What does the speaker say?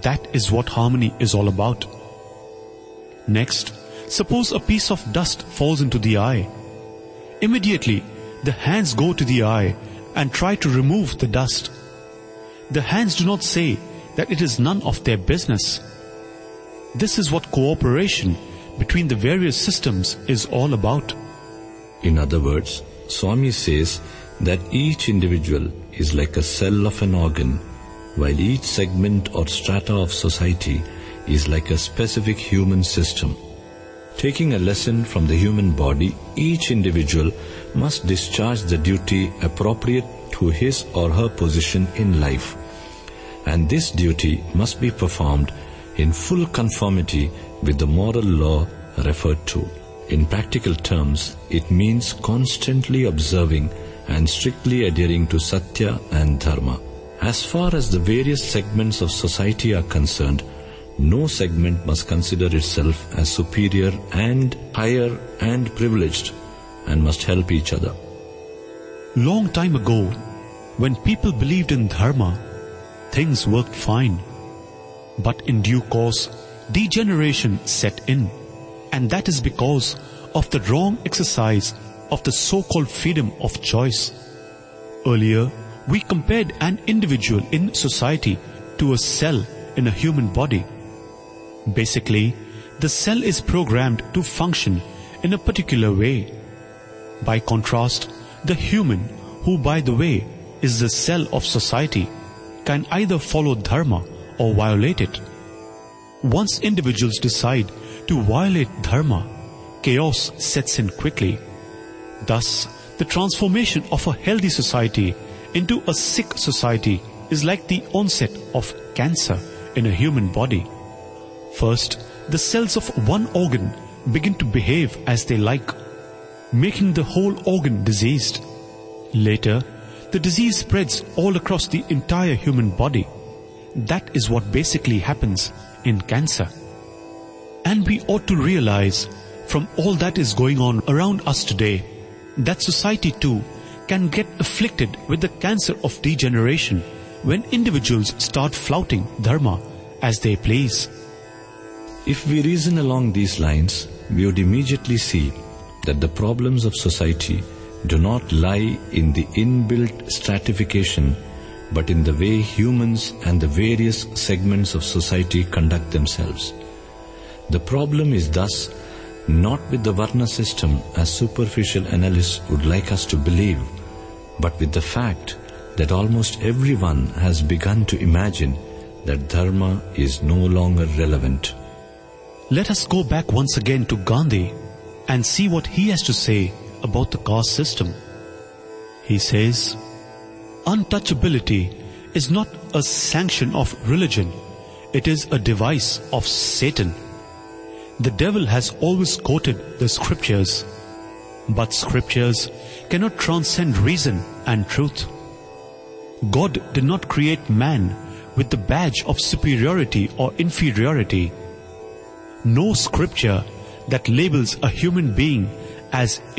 That is what harmony is all about. Next, suppose a piece of dust falls into the eye. Immediately, the hands go to the eye and try to remove the dust. The hands do not say that it is none of their business. This is what cooperation between the various systems is all about. In other words, Swami says that each individual is like a cell of an organ, while each segment or strata of society is like a specific human system. Taking a lesson from the human body, each individual must discharge the duty appropriate to his or her position in life. And this duty must be performed in full conformity with the moral law referred to. In practical terms, it means constantly observing and strictly adhering to Satya and Dharma. As far as the various segments of society are concerned, no segment must consider itself as superior and higher and privileged, and must help each other. Long time ago, when people believed in Dharma, things worked fine. But in due course, degeneration set in, and that is because of the wrong exercise of the so-called freedom of choice. Earlier, we compared an individual in society to a cell in a human body. Basically, the cell is programmed to function in a particular way. By contrast, the human, who by the way is the cell of society, can either follow Dharma or violate it. Once individuals decide to violate Dharma, chaos sets in quickly. Thus, the transformation of a healthy society into a sick society is like the onset of cancer in a human body. First, the cells of one organ begin to behave as they like, making the whole organ diseased. Later, the disease spreads all across the entire human body. That is what basically happens in cancer. And we ought to realize from all that is going on around us today that society too can get afflicted with the cancer of degeneration when individuals start flouting Dharma as they please. If we reason along these lines, we would immediately see that the problems of society do not lie in the inbuilt stratification, but in the way humans and the various segments of society conduct themselves. The problem is thus not with the Varna system as superficial analysts would like us to believe, but with the fact that almost everyone has begun to imagine that Dharma is no longer relevant. Let us go back once again to Gandhi and see what he has to say about the caste system. He says, untouchability is not a sanction of religion, it is a device of Satan. The devil has always quoted the scriptures, but scriptures cannot transcend reason and truth. God did not create man with the badge of superiority or inferiority. No scripture that labels a human being as